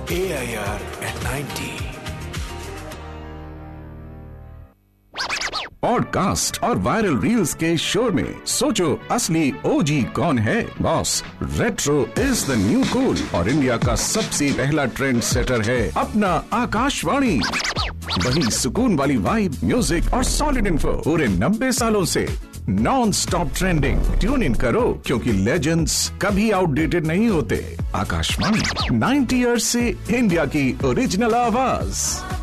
AIR at 90. Podcast और viral reels के शोर में सोचो असली ओजी कौन है? Boss, retro is the new cool और इंडिया का सबसे पहला ट्रेंड सेटर है अपना आकाशवाणी। वही सुकून वाली वाइब, म्यूजिक और सॉलिड इन्फो पूरे 90 सालों से non stop trending. Tune in करो क्योंकि लेजेंड्स कभी आउटडेटेड नहीं होते। आकाशवाणी 90 ईयर्स से इंडिया की ओरिजिनल आवाज।